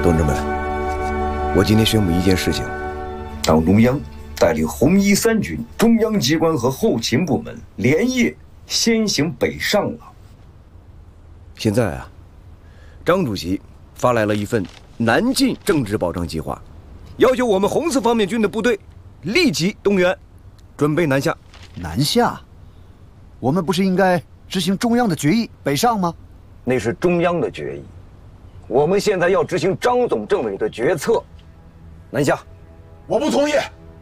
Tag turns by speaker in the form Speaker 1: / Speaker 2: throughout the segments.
Speaker 1: 同志们，我今天宣布一件事情：党中央带领红一三军、中央机关和后勤部门连夜先行北上了。现在啊，张主席发来了一份南进政治保障计划，要求我们红四方面军的部队立即动员，准备南下。
Speaker 2: 南下？我们不是应该执行中央的决议北上吗？
Speaker 1: 那是中央的决议，我们现在要执行张总政委的决策，南下。
Speaker 3: 我不同意。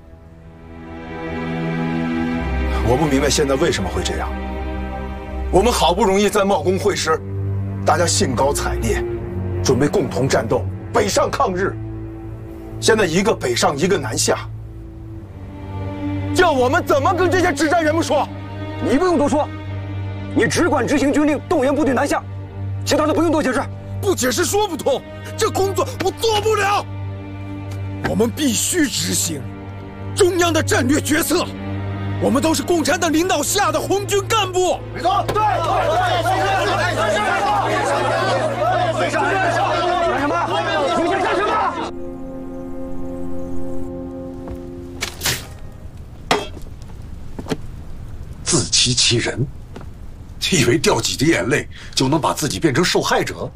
Speaker 3: 我不明白现在为什么会这样。我们好不容易在茂功会师，大家兴高采烈，准备共同战斗，北上抗日。现在一个北上，一个南下，叫我们怎么跟这些指战员们说？
Speaker 1: 你不用多说，你只管执行军令，动员部队南下，其他的不用多解释。
Speaker 3: 不解释说不通，这工作我做不了。我们必须执行中央的战略决策。我们都是共产党领导下的红军干部。没错，对。干什么？你想干什么？
Speaker 4: 自欺欺人，以为掉几滴眼泪就能把自己变成受害者？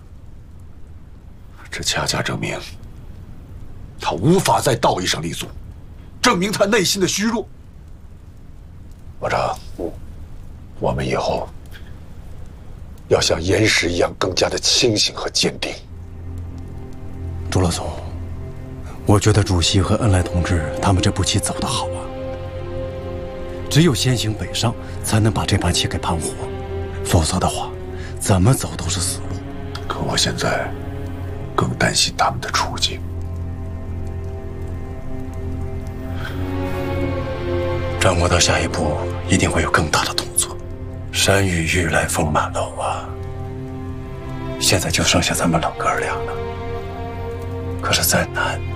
Speaker 4: 这恰恰证明他无法在道义上立足，证明他内心的虚弱。保长，我们以后要像岩石一样更加的清醒和坚定。
Speaker 5: 朱老总，我觉得主席和恩来同志他们这步棋走得好啊。只有先行北上，才能把这盘棋给盘活，否则的话，怎么走都是死路。
Speaker 4: 可我现在更担心他们的处境。
Speaker 5: 张国到下一步一定会有更大的动作。山雨欲来风满楼啊！现在就剩下咱们冷哥俩了。可是再难，